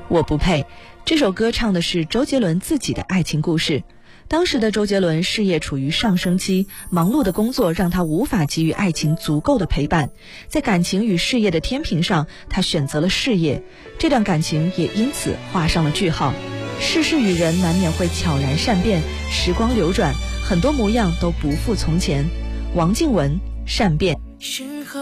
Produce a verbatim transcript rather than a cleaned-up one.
我不配。这首歌唱的是周杰伦自己的爱情故事。当时的周杰伦事业处于上升期，忙碌的工作让他无法给予爱情足够的陪伴，在感情与事业的天平上，他选择了事业，这段感情也因此画上了句号。世事与人难免会悄然善变，时光流转，很多模样都不复从前。王靖雯，善变。